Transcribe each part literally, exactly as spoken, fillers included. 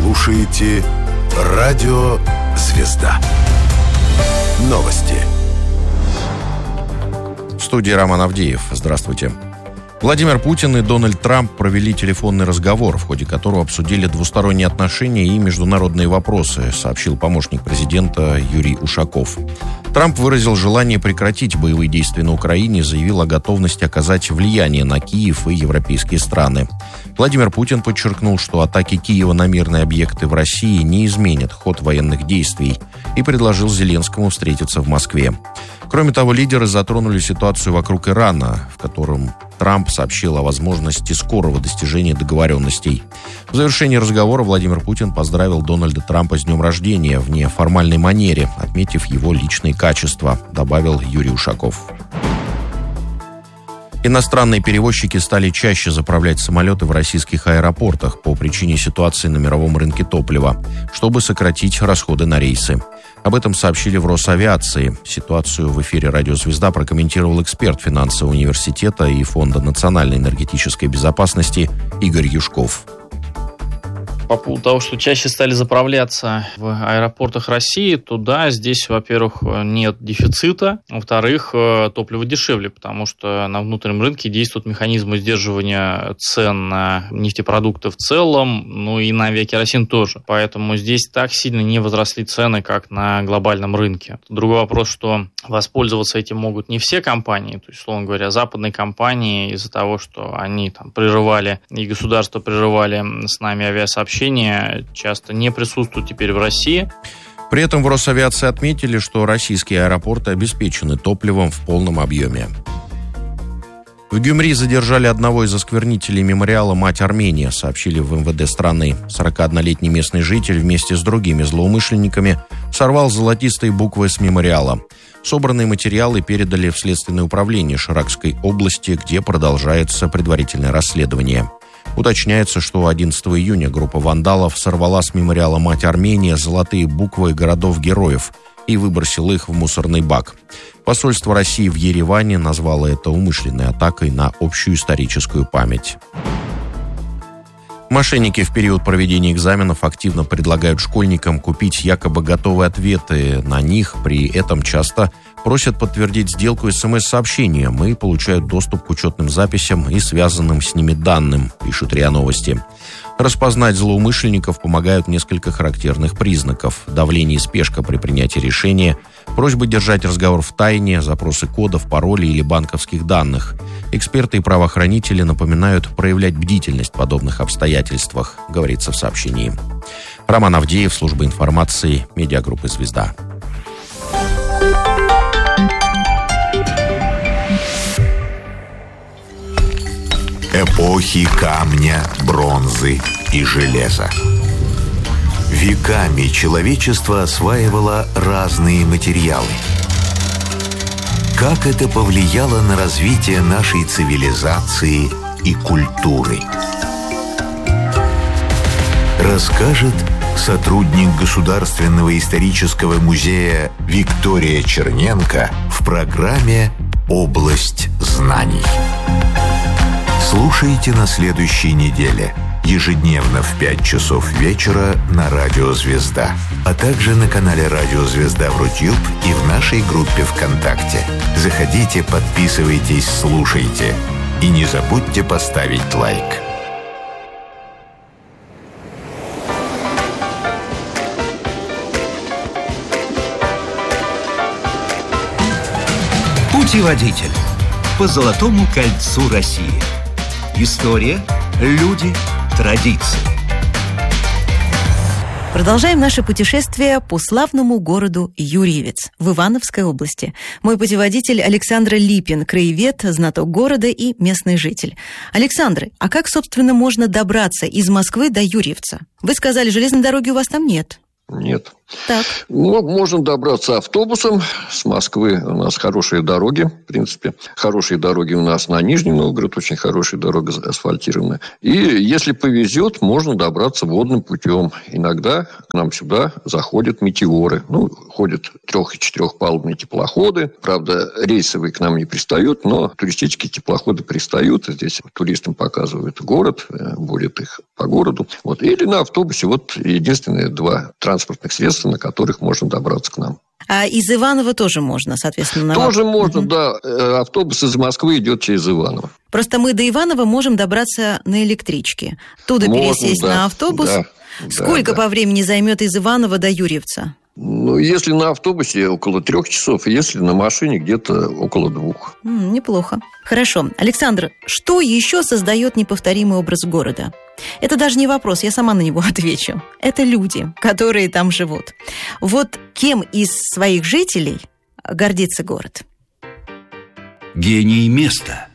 слушаете Радио Звезда. Новости. В студии Роман Авдеев. Здравствуйте. Владимир Путин и Дональд Трамп провели телефонный разговор, в ходе которого обсудили двусторонние отношения и международные вопросы, сообщил помощник президента Юрий Ушаков. Трамп выразил желание прекратить боевые действия на Украине и заявил о готовности оказать влияние на Киев и европейские страны. Владимир Путин подчеркнул, что атаки Киева на мирные объекты в России не изменят ход военных действий и предложил Зеленскому встретиться в Москве. Кроме того, лидеры затронули ситуацию вокруг Ирана, в котором Трамп сообщил о возможности скорого достижения договоренностей. В завершении разговора Владимир Путин поздравил Дональда Трампа с днем рождения в неформальной манере, отметив его личные качества, добавил Юрий Ушаков. Иностранные перевозчики стали чаще заправлять самолеты в российских аэропортах по причине ситуации на мировом рынке топлива, чтобы сократить расходы на рейсы. Об этом сообщили в Росавиации. Ситуацию в эфире «Радио Звезда» прокомментировал эксперт финансового университета и Фонда национальной энергетической безопасности Игорь Юшков. По поводу того, что чаще стали заправляться в аэропортах России, то да, здесь, во-первых, нет дефицита, во-вторых, топливо дешевле, потому что на внутреннем рынке действуют механизмы сдерживания цен на нефтепродукты в целом, ну и на авиакеросин тоже. Поэтому здесь так сильно не возросли цены, как на глобальном рынке. Другой вопрос, что воспользоваться этим могут не все компании, то есть, условно говоря, западные компании из-за того, что они там прерывали, и государства прерывали с нами авиасообщения, часто не присутствуют теперь в России. При этом в Росавиации отметили, что российские аэропорты обеспечены топливом в полном объеме. В Гюмри задержали одного из осквернителей мемориала «Мать Армения», сообщили в эм вэ дэ страны. сорокаоднолетний местный житель вместе с другими злоумышленниками сорвал золотистые буквы с мемориала. Собранные материалы передали в Следственное управление Ширакской области, где продолжается предварительное расследование. Уточняется, что одиннадцатого июня группа вандалов сорвала с мемориала «Мать Армения» золотые буквы городов-героев и выбросила их в мусорный бак. Посольство России в Ереване назвало это умышленной атакой на общую историческую память. Мошенники в период проведения экзаменов активно предлагают школьникам купить якобы готовые ответы на них, при этом часто просят подтвердить сделку эс эм эс-сообщением и получают доступ к учетным записям и связанным с ними данным, пишут РИА Новости. Распознать злоумышленников помогают несколько характерных признаков: давление и спешка при принятии решения, просьба держать разговор в тайне, запросы кодов, паролей или банковских данных. Эксперты и правоохранители напоминают проявлять бдительность в подобных обстоятельствах, говорится в сообщении. Роман Авдеев, служба информации, медиагруппы «Звезда». Эпохи камня, бронзы и железа. Веками человечество осваивало разные материалы. Как это повлияло на развитие нашей цивилизации и культуры? Расскажет сотрудник Государственного исторического музея Виктория Черненко в программе «Область знаний». Слушайте на следующей неделе, ежедневно в пять часов вечера на Радио Звезда, а также на канале Радио Звезда в Рутюб и в нашей группе ВКонтакте. Заходите, подписывайтесь, слушайте. И не забудьте поставить лайк. Путеводитель по Золотому кольцу России. История, люди, традиции. Продолжаем наше путешествие по славному городу Юрьевец в Ивановской области. Мой путеводитель Александр Липин, краевед, знаток города и местный житель. Александр, а как, собственно, можно добраться из Москвы до Юрьевца? Вы сказали, железной дороги у вас там нет. Нет. Так. Ну, можно добраться автобусом. С Москвы у нас хорошие дороги, в принципе. Хорошие дороги у нас на Нижний Новгород, очень хорошая дорога асфальтированная. И если повезет, можно добраться водным путем. Иногда к нам сюда заходят метеоры. Ну, ходят трех- и четырехпалубные теплоходы. Правда, рейсовые к нам не пристают, но туристические теплоходы пристают. Здесь туристам показывают город, водят их по городу. Вот. Или на автобусе. Вот единственные два транспортных средства, на которых можно добраться к нам. А из Иваново тоже можно, соответственно? На... Тоже можно, угу. да. Автобус из Москвы идет через Иваново. Просто мы до Иваново можем добраться на электричке. Туда можно, пересесть да, на автобус. Да, Сколько да, по да. времени займет из Иваново до Юрьевца? Ну, если на автобусе около трех часов, если на машине где-то около двух. М, неплохо. Хорошо. Александр, что еще создает неповторимый образ города? Это даже не вопрос, я сама на него отвечу. Это люди, которые там живут. Вот кем из своих жителей гордится город? Гений места.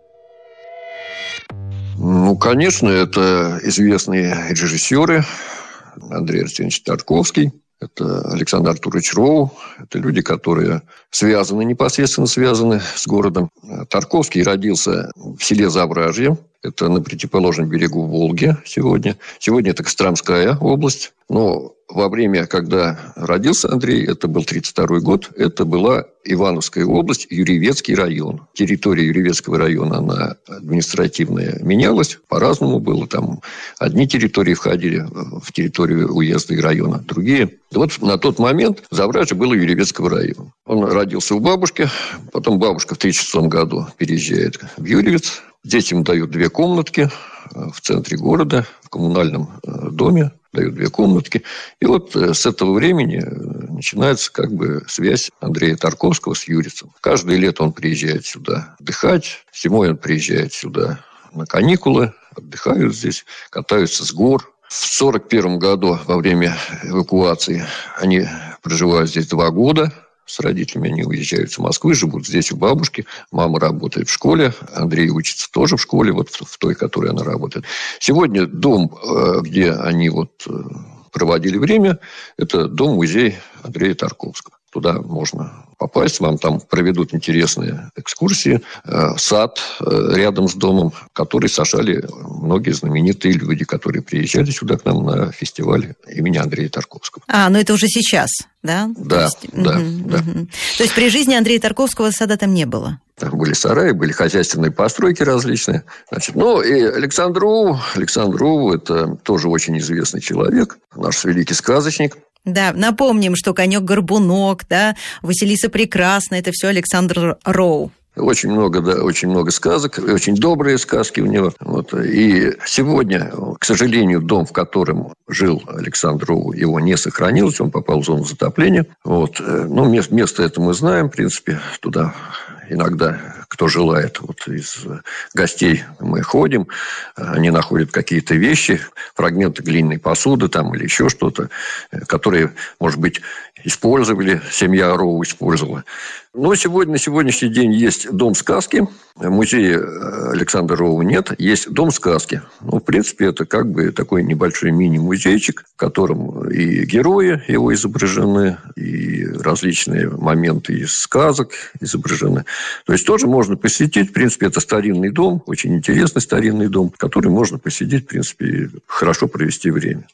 Ну, конечно, это известные режиссеры. Андрей Арсеньевич Тарковский. Это Александр Артурович Роу. Это люди, которые связаны, непосредственно связаны с городом. Тарковский родился в селе Завражье. Это на противоположном берегу Волги сегодня. Сегодня это Костромская область. Но во время, когда родился Андрей, это был тридцать второй год, это была Ивановская область, Юрьевецкий район. Территория Юрьевецкого района, она административная менялась. По-разному было. Там одни территории входили в территорию уезда и района, другие. Вот на тот момент Завражье было Юрьевецкого района. Он родился у бабушки. Потом бабушка в тридцать шестом году переезжает в Юрьевец. Здесь им дают две комнатки в центре города, в коммунальном доме. Дают две комнатки. И вот с этого времени начинается как бы связь Андрея Тарковского с Юрьевцем. Каждое лето он приезжает сюда отдыхать. Зимой он приезжает сюда на каникулы. Отдыхают здесь, катаются с гор. В сорок первом году во время эвакуации они проживают здесь два года. С родителями они уезжают с Москвы, живут здесь у бабушки. Мама работает в школе. Андрей учится тоже в школе, вот в той, в которой она работает. Сегодня дом, где они вот проводили время, это дом-музей Андрея Тарковского. Туда можно попасть, вам там проведут интересные экскурсии. Сад рядом с домом, который сажали многие знаменитые люди, которые приезжали сюда к нам на фестиваль имени Андрея Тарковского. А, ну это уже сейчас, да? Да, То есть, да, угу, да. Угу. То есть при жизни Андрея Тарковского сада там не было? Там были сараи, были хозяйственные постройки различные. Значит, ну, и Александр Роу, Александр Роу, это тоже очень известный человек, наш великий сказочник. Да, напомним, что «Конек-горбунок», да, «Василиса Прекрасная» – это все Александр Роу. Очень много, да, очень много сказок, очень добрые сказки у него. Вот. И сегодня, к сожалению, дом, в котором жил Александр Роу, его не сохранилось, он попал в зону затопления. Вот. Ну, место это мы знаем, в принципе, туда иногда, кто желает, вот из гостей мы ходим, они находят какие-то вещи, фрагменты глиняной посуды там, или еще что-то, которые, может быть, использовали, семья Роу использовала. Но сегодня, на сегодняшний день есть дом сказки. Музея Александра Роу нет. Есть дом сказки. Ну, в принципе, это как бы такой небольшой мини-музейчик, в котором и герои его изображены, и различные моменты из сказок изображены. То есть, тоже можно посетить. В принципе, это старинный дом, очень интересный старинный дом, в который можно посетить, в принципе, и хорошо провести время.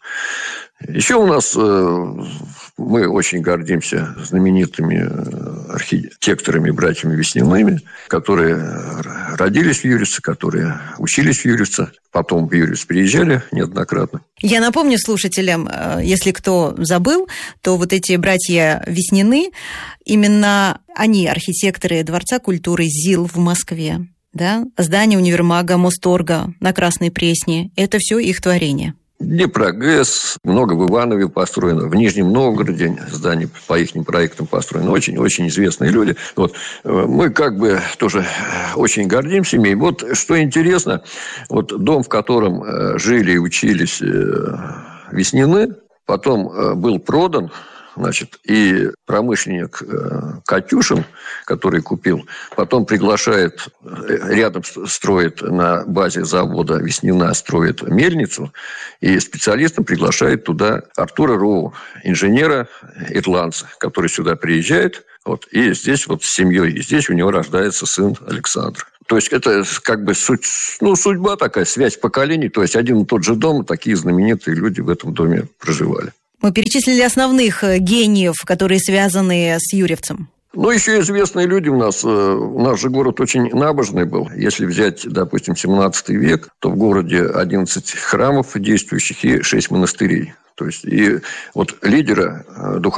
Еще у нас мы очень гордимся знаменитыми архитекторами, братьями Весниными, которые родились в Юрьевце, которые учились в Юрьевце, потом в Юрьевец приезжали неоднократно. Я напомню слушателям, если кто забыл, то вот эти братья Веснины, именно они архитекторы Дворца культуры ЗИЛ в Москве. Да? Здание универмага Мосторга на Красной Пресне – это все их творение. Днепрогэс, много в Иванове построено, в Нижнем Новгороде здание по их проектам построено. Очень-очень известные люди. Вот. Мы как бы тоже очень гордимся ими. Вот что интересно, вот дом, в котором жили и учились Веснины, потом был продан. Значит, и промышленник Катюшин, который купил, потом приглашает, рядом строит на базе завода Веснина, строит мельницу, и специалистом приглашает туда Артура Роу, инженера-ирландца, который сюда приезжает, вот, и здесь вот с семьей, и здесь у него рождается сын Александр. То есть, это как бы суть, ну, судьба такая, связь поколений, то есть, один и тот же дом, такие знаменитые люди в этом доме проживали. Мы перечислили основных гениев, которые связаны с Юрьевцем. Ну, еще известные люди у нас. У нас же город очень набожный был. Если взять, допустим, семнадцатый век, то в городе одиннадцать храмов действующих и шесть монастырей. То есть, и вот лидера духовного